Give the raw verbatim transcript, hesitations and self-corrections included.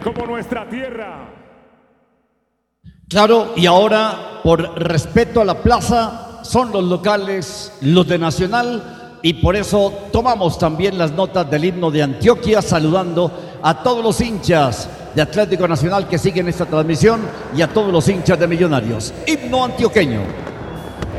como nuestra tierra. Claro, y ahora, por respeto a la plaza, son los locales, los de Nacional, y por eso tomamos también las notas del himno de Antioquia, saludando a todos los hinchas de Atlético Nacional que siguen esta transmisión y a todos los hinchas de Millonarios. Himno antioqueño.